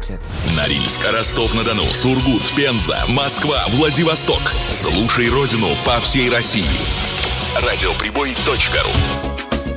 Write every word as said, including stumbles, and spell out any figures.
лет. Норильск, Ростов-на-Дону, Сургут, Пенза, Москва, Владивосток. Слушай родину по всей России. радиоприбой точка ру